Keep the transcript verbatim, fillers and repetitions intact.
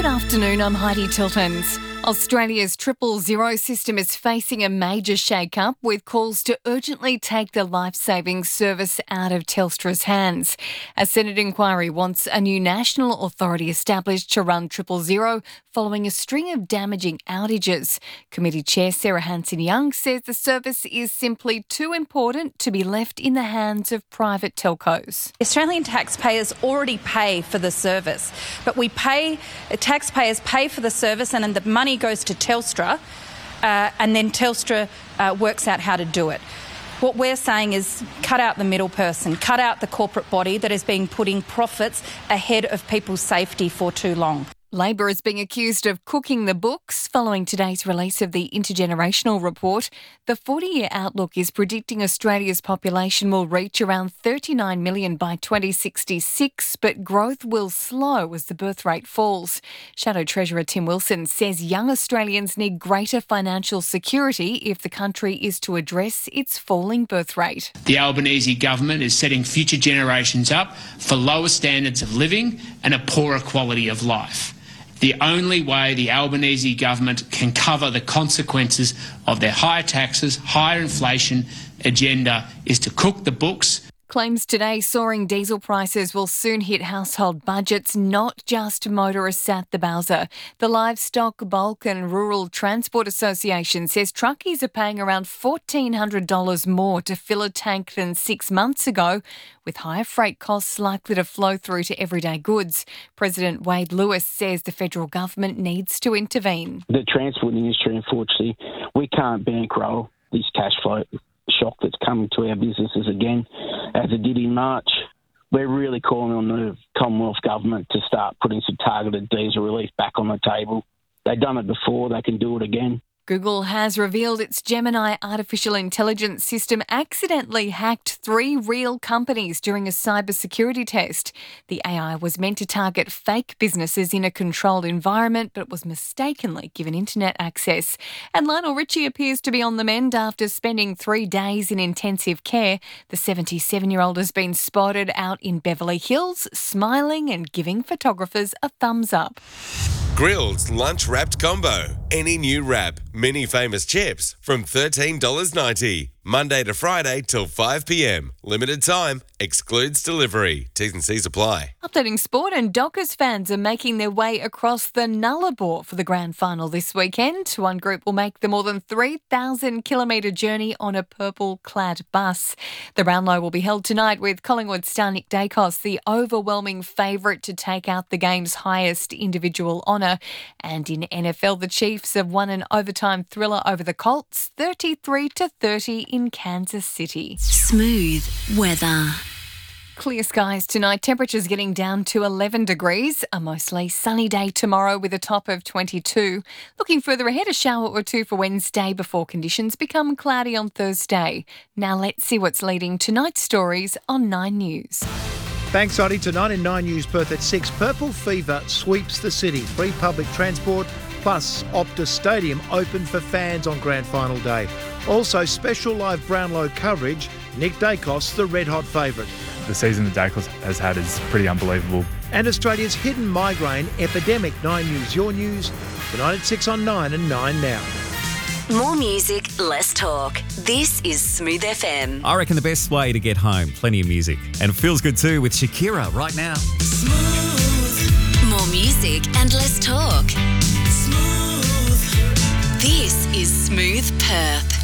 Good afternoon, I'm Heidi Tiltons. Australia's triple zero system is facing a major shake-up with calls to urgently take the life-saving service out of Telstra's hands. A Senate inquiry wants a new national authority established to run triple zero following a string of damaging outages. Committee Chair Sarah Hanson-Young says the service is simply too important to be left in the hands of private telcos. Australian taxpayers already pay for the service, but we pay, taxpayers pay for the service and then the money goes to Telstra uh, and then Telstra uh, works out how to do it. What we're saying is cut out the middle person, cut out the corporate body that has been putting profits ahead of people's safety for too long. Labor is being accused of cooking the books following today's release of the Intergenerational Report. The forty-year outlook is predicting Australia's population will reach around thirty-nine million by twenty sixty-six, but growth will slow as the birth rate falls. Shadow Treasurer Tim Wilson says young Australians need greater financial security if the country is to address its falling birth rate. The Albanese government is setting future generations up for lower standards of living and a poorer quality of life. The only way the Albanese government can cover the consequences of their higher taxes, higher inflation agenda is to cook the books. Claims today soaring diesel prices will soon hit household budgets, not just motorists at the Bowser. The Livestock, Bulk and Rural Transport Association says truckies are paying around fourteen hundred dollars more to fill a tank than six months ago, with higher freight costs likely to flow through to everyday goods. President Wade Lewis says the federal government needs to intervene. The transport industry, unfortunately, we can't bankroll this cash flow shock that's coming to our businesses again, as it did in March. We're really calling on the Commonwealth Government to start putting some targeted diesel relief back on the table. They've done it before, they can do it again. Google has revealed its Gemini artificial intelligence system accidentally hacked three real companies during a cybersecurity test. The A I was meant to target fake businesses in a controlled environment, but was mistakenly given internet access. And Lionel Richie appears to be on the mend after spending three days in intensive care. The seventy-seven-year-old has been spotted out in Beverly Hills, smiling and giving photographers a thumbs up. Grill's lunch wrapped combo. Any new wrap, mini famous chips from thirteen dollars ninety. Monday to Friday till five p.m. Limited time. Excludes delivery. T's and C's apply. Updating sport, and Dockers fans are making their way across the Nullarbor for the grand final this weekend. One group will make the more than three thousand kilometre journey on a purple-clad bus. The Brownlow will be held tonight with Collingwood star Nick Dacos, the overwhelming favourite to take out the game's highest individual honour. And in N F L, the Chiefs have won an overtime thriller over the Colts, thirty-three to thirty in Kansas City. Smooth weather. Clear skies tonight, temperatures getting down to eleven degrees. A mostly sunny day tomorrow with a top of twenty-two. Looking further ahead, a shower or two for Wednesday before conditions become cloudy on Thursday. Now let's see what's leading tonight's stories on Nine News. Thanks, Heidi. Tonight in Nine News, Perth at six, Purple Fever sweeps the city. Free public transport plus Optus Stadium open for fans on grand final day. Also, special live Brownlow coverage. Nick Dacos, the red-hot favourite. The season that Dacos has had is pretty unbelievable. And Australia's hidden migraine epidemic. Nine News, your news. Tonight at six on Nine and Nine Now. More music, less talk. This is Smooth F M. I reckon the best way to get home, plenty of music. And it feels good too with Shakira right now. Smooth. More music and less talk. Smooth. This is Smooth Perth.